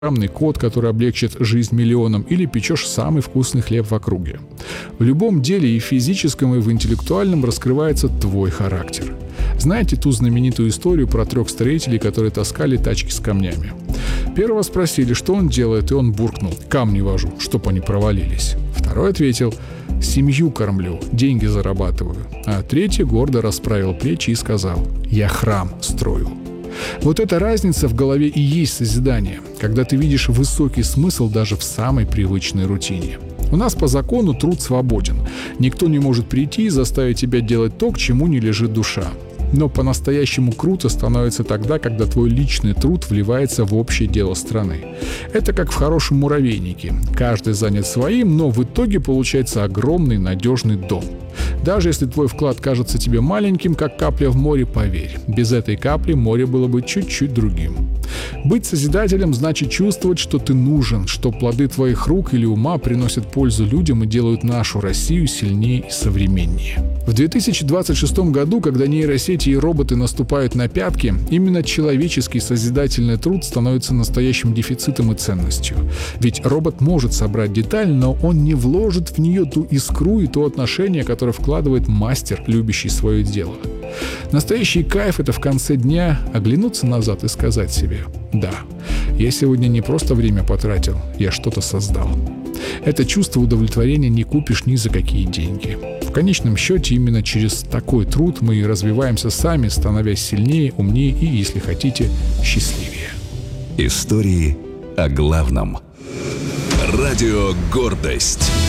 программный код, который облегчит жизнь миллионам, или печешь самый вкусный хлеб в округе. В любом деле, и в физическом, и в интеллектуальном, раскрывается твой характер. Знаете ту знаменитую историю про 3 строителей, которые таскали тачки с камнями? Первого спросили, что он делает, и он буркнул: «Камни вожу, чтоб они провалились». Второй ответил: «Семью кормлю, деньги зарабатываю». А третий гордо расправил плечи и сказал: «Я храм строю». Вот эта разница в голове и есть созидание, когда ты видишь высокий смысл даже в самой привычной рутине. У нас по закону труд свободен. Никто не может прийти и заставить тебя делать то, к чему не лежит душа. Но по-настоящему круто становится тогда, когда твой личный труд вливается в общее дело страны. Это как в хорошем муравейнике. Каждый занят своим, но в итоге получается огромный надежный дом. Даже если твой вклад кажется тебе маленьким, как капля в море, поверь, без этой капли море было бы чуть-чуть другим. Быть созидателем значит чувствовать, что ты нужен, что плоды твоих рук или ума приносят пользу людям и делают нашу Россию сильнее и современнее. В 2026 году, когда нейросети и роботы наступают на пятки, именно человеческий созидательный труд становится настоящим дефицитом и ценностью. Ведь робот может собрать деталь, но он не вложит в нее ту искру и то отношение, которое вкладывает мастер, любящий свое дело. Настоящий кайф — это в конце дня оглянуться назад и сказать себе: «Да, я сегодня не просто время потратил, я что-то создал». Это чувство удовлетворения не купишь ни за какие деньги. В конечном счете, именно через такой труд мы и развиваемся сами, становясь сильнее, умнее и, если хотите, счастливее. Истории о главном. Радио «Гордость».